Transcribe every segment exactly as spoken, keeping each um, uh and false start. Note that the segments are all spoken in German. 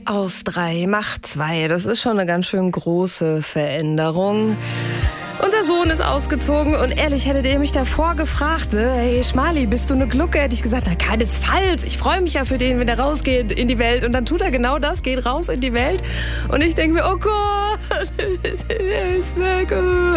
Aus drei macht zwei. Das ist schon eine ganz schön große Veränderung. Unser Sohn ist ausgezogen und ehrlich, hättet ihr mich davor gefragt, ne? Hey Schmali, bist du eine Glucke? Hätte ich gesagt, na keinesfalls. Ich freue mich ja für den, wenn er rausgeht in die Welt. Und dann tut er genau das, geht raus in die Welt. Und ich denke mir, oh Gott, er ist weg.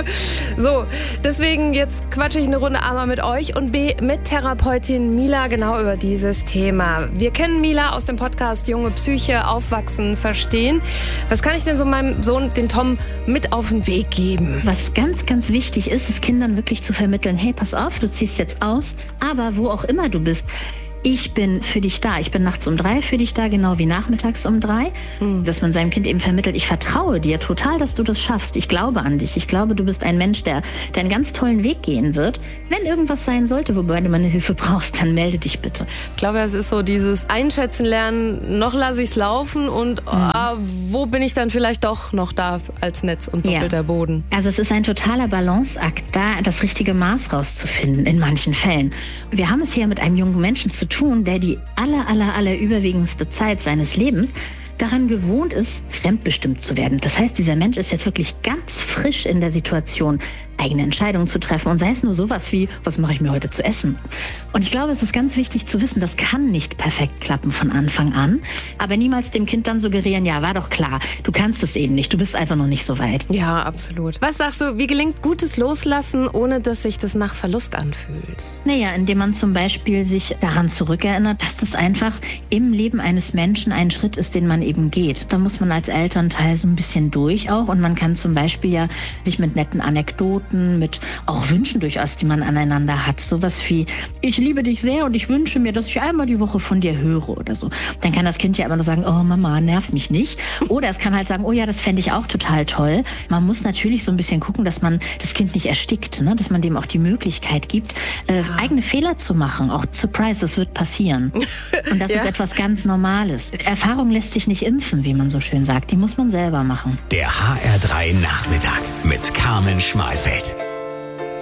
So, deswegen jetzt quatsche ich eine Runde A mal mit euch und B mit Therapeutin Mila genau über dieses Thema. Wir kennen Mila aus dem Podcast Junge Psyche, Aufwachsen, Verstehen. Was kann ich denn so meinem Sohn, dem Tom, mit auf den Weg geben? Was ganz Ganz, ganz wichtig ist es, Kindern wirklich zu vermitteln, hey, pass auf, du ziehst jetzt aus, aber wo auch immer du bist, ich bin für dich da. Ich bin nachts um drei für dich da, genau wie nachmittags um drei. Mhm. Dass man seinem Kind eben vermittelt, ich vertraue dir total, dass du das schaffst. Ich glaube an dich. Ich glaube, du bist ein Mensch, der, der einen ganz tollen Weg gehen wird. Wenn irgendwas sein sollte, wobei du meine Hilfe brauchst, dann melde dich bitte. Ich glaube, es ist so dieses Einschätzen lernen, noch lasse ich es laufen und mhm. oh, wo bin ich dann vielleicht doch noch da als Netz und doppelter ja. Boden? Also es ist ein totaler Balanceakt, da das richtige Maß rauszufinden in manchen Fällen. Wir haben es hier mit einem jungen Menschen zu tun, tun, der die aller, aller, aller überwiegendste Zeit seines Lebens daran gewohnt ist, fremdbestimmt zu werden. Das heißt, dieser Mensch ist jetzt wirklich ganz frisch in der Situation, eigene Entscheidungen zu treffen. Und sei es nur sowas wie, was mache ich mir heute zu essen? Und ich glaube, es ist ganz wichtig zu wissen, das kann nicht perfekt klappen von Anfang an. Aber niemals dem Kind dann suggerieren, ja, war doch klar, du kannst es eben nicht, du bist einfach noch nicht so weit. Ja, absolut. Was sagst du, wie gelingt gutes Loslassen, ohne dass sich das nach Verlust anfühlt? Naja, indem man zum Beispiel sich daran zurückerinnert, dass das einfach im Leben eines Menschen ein Schritt ist, den man eben geht. Da muss man als Elternteil so ein bisschen durch auch und man kann zum Beispiel ja sich mit netten Anekdoten, mit auch Wünschen durchaus, die man aneinander hat. Sowas wie, ich liebe dich sehr und ich wünsche mir, dass ich einmal die Woche von dir höre oder so. Dann kann das Kind ja immer nur sagen, oh Mama, nerv mich nicht. Oder es kann halt sagen, oh ja, das fände ich auch total toll. Man muss natürlich so ein bisschen gucken, dass man das Kind nicht erstickt, ne? Dass man dem auch die Möglichkeit gibt, äh, ja. eigene Fehler zu machen. Auch Surprise, das wird passieren. Und das ja. ist etwas ganz Normales. Erfahrung lässt sich nicht impfen, wie man so schön sagt. Die muss man selber machen. Der H R drei Nachmittag mit Carmen Schmalfeld.